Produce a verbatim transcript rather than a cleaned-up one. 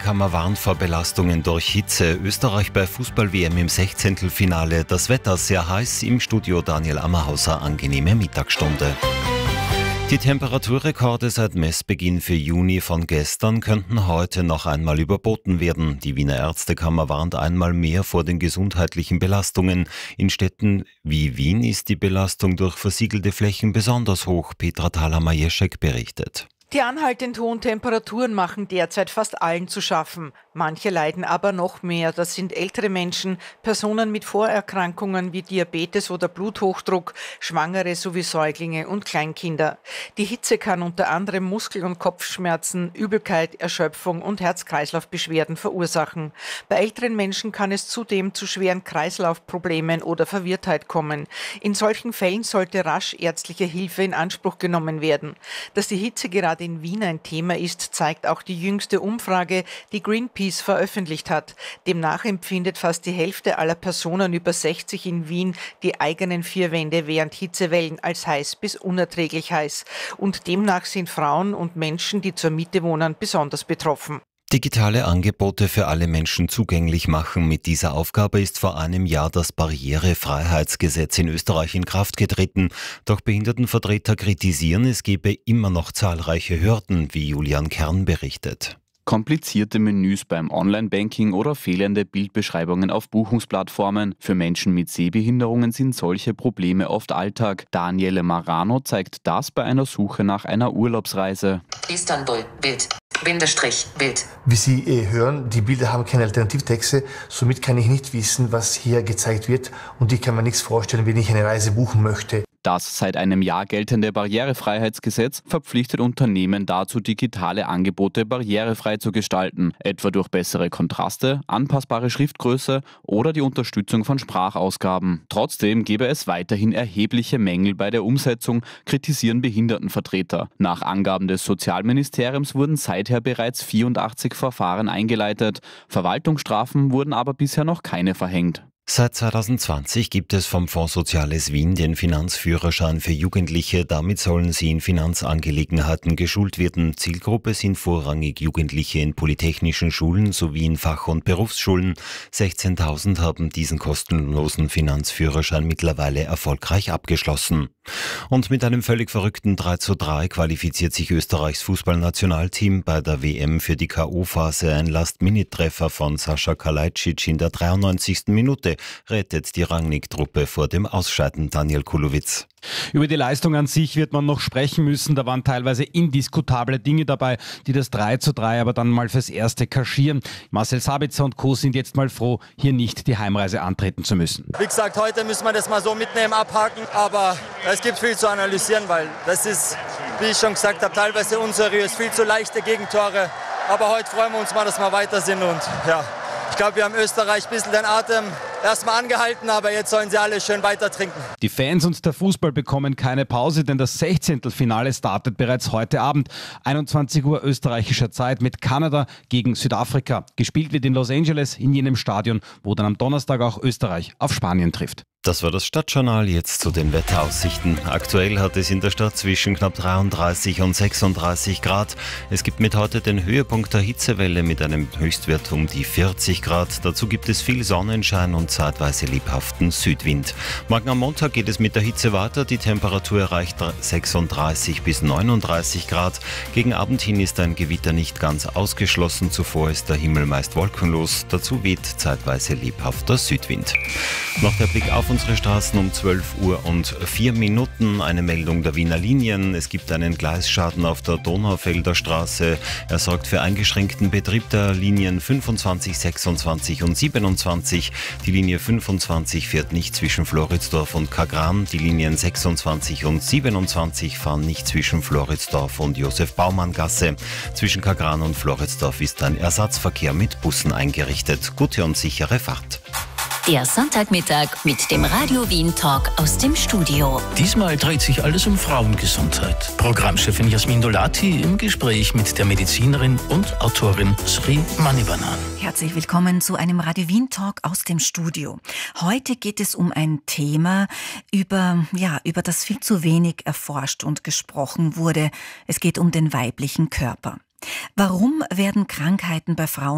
Ärztekammer warnt vor Belastungen durch Hitze. Österreich bei Fußball-W M im Sechzehntelfinale. Das Wetter sehr heiß. Im Studio Daniel Ammerhauser, angenehme Mittagsstunde. Die Temperaturrekorde seit Messbeginn für Juni von gestern könnten heute noch einmal überboten werden. Die Wiener Ärztekammer warnt einmal mehr vor den gesundheitlichen Belastungen. In Städten wie Wien ist die Belastung durch versiegelte Flächen besonders hoch. Petra Thaler-Majeszek berichtet. Die anhaltend hohen Temperaturen machen derzeit fast allen zu schaffen. Manche leiden aber noch mehr. Das sind ältere Menschen, Personen mit Vorerkrankungen wie Diabetes oder Bluthochdruck, Schwangere sowie Säuglinge und Kleinkinder. Die Hitze kann unter anderem Muskel- und Kopfschmerzen, Übelkeit, Erschöpfung und Herz-Kreislauf-Beschwerden verursachen. Bei älteren Menschen kann es zudem zu schweren Kreislaufproblemen oder Verwirrtheit kommen. In solchen Fällen sollte rasch ärztliche Hilfe in Anspruch genommen werden. Dass die Hitze gerade in Wien ein Thema ist, zeigt auch die jüngste Umfrage, die Greenpeace veröffentlicht hat. Demnach empfindet fast die Hälfte aller Personen über sechzig in Wien die eigenen vier Wände während Hitzewellen als heiß bis unerträglich heiß. Und demnach sind Frauen und Menschen, die zur Miete wohnen, besonders betroffen. Digitale Angebote für alle Menschen zugänglich machen. Mit dieser Aufgabe ist vor einem Jahr das Barrierefreiheitsgesetz in Österreich in Kraft getreten. Doch Behindertenvertreter kritisieren, es gebe immer noch zahlreiche Hürden, wie Julian Kern berichtet. Komplizierte Menüs beim Online-Banking oder fehlende Bildbeschreibungen auf Buchungsplattformen. Für Menschen mit Sehbehinderungen sind solche Probleme oft Alltag. Daniele Marano zeigt das bei einer Suche nach einer Urlaubsreise. Istanbul, Bild. Bindestrich, Bild. Wie Sie eh hören, die Bilder haben keine Alternativtexte, somit kann ich nicht wissen, was hier gezeigt wird, und ich kann mir nichts vorstellen, wenn ich eine Reise buchen möchte. Das seit einem Jahr geltende Barrierefreiheitsgesetz verpflichtet Unternehmen dazu, digitale Angebote barrierefrei zu gestalten, etwa durch bessere Kontraste, anpassbare Schriftgröße oder die Unterstützung von Sprachausgaben. Trotzdem gäbe es weiterhin erhebliche Mängel bei der Umsetzung, kritisieren Behindertenvertreter. Nach Angaben des Sozialministeriums wurden seither bereits vierundachtzig Verfahren eingeleitet. Verwaltungsstrafen wurden aber bisher noch keine verhängt. Seit zweitausendzwanzig gibt es vom Fonds Soziales Wien den Finanzführerschein für Jugendliche. Damit sollen sie in Finanzangelegenheiten geschult werden. Zielgruppe sind vorrangig Jugendliche in polytechnischen Schulen sowie in Fach- und Berufsschulen. sechzehntausend haben diesen kostenlosen Finanzführerschein mittlerweile erfolgreich abgeschlossen. Und mit einem völlig verrückten drei zu drei qualifiziert sich Österreichs Fußballnationalteam bei der W M für die K O-Phase. Ein Last-Minute-Treffer von Sascha Kalajdzic in der dreiundneunzigsten Minute rettet die Rangnick-Truppe vor dem Ausscheiden. Daniel Kulowitz. Über die Leistung an sich wird man noch sprechen müssen. Da waren teilweise indiskutable Dinge dabei, die das drei zu drei aber dann mal fürs Erste kaschieren. Marcel Sabitzer und Co. sind jetzt mal froh, hier nicht die Heimreise antreten zu müssen. Wie gesagt, heute müssen wir das mal so mitnehmen, abhaken. Aber es gibt viel zu analysieren, weil das ist, wie ich schon gesagt habe, teilweise unseriös, viel zu leichte Gegentore. Aber heute freuen wir uns mal, dass wir weiter sind. Und ja, ich glaube, wir haben Österreich ein bisschen den Atem erstmal angehalten, aber jetzt sollen sie alle schön weiter trinken. Die Fans und der Fußball bekommen keine Pause, denn das Sechzehntelfinale startet bereits heute Abend. einundzwanzig Uhr österreichischer Zeit mit Kanada gegen Südafrika. Gespielt wird in Los Angeles, in jenem Stadion, wo dann am Donnerstag auch Österreich auf Spanien trifft. Das war das Stadtjournal, jetzt zu den Wetteraussichten. Aktuell hat es in der Stadt zwischen knapp dreiunddreißig und sechsunddreißig Grad. Es gibt mit heute den Höhepunkt der Hitzewelle mit einem Höchstwert um die vierzig Grad. Dazu gibt es viel Sonnenschein und zeitweise lebhaften Südwind. Morgen am Montag geht es mit der Hitze weiter. Die Temperatur erreicht sechsunddreißig bis neununddreißig Grad. Gegen Abend hin ist ein Gewitter nicht ganz ausgeschlossen. Zuvor ist der Himmel meist wolkenlos. Dazu weht zeitweise lebhafter Südwind. Noch der Blick auf unsere Straßen um zwölf Uhr und vier Minuten. Eine Meldung der Wiener Linien. Es gibt einen Gleisschaden auf der Donaufelder Straße. Er sorgt für eingeschränkten Betrieb der Linien fünfundzwanzig, sechsundzwanzig und siebenundzwanzig. Die Linie fünfundzwanzig fährt nicht zwischen Floridsdorf und Kagran. Die Linien sechsundzwanzig und siebenundzwanzig fahren nicht zwischen Floridsdorf und Josef-Baumann-Gasse. Zwischen Kagran und Floridsdorf ist ein Ersatzverkehr mit Bussen eingerichtet. Gute und sichere Fahrt. Der Sonntagmittag mit dem Radio Wien Talk aus dem Studio. Diesmal dreht sich alles um Frauengesundheit. Programmchefin Jasmin Dolati im Gespräch mit der Medizinerin und Autorin Sri Manibanan. Herzlich willkommen zu einem Radio Wien Talk aus dem Studio. Heute geht es um ein Thema, über, ja, über das viel zu wenig erforscht und gesprochen wurde. Es geht um den weiblichen Körper. Warum werden Krankheiten bei Frauen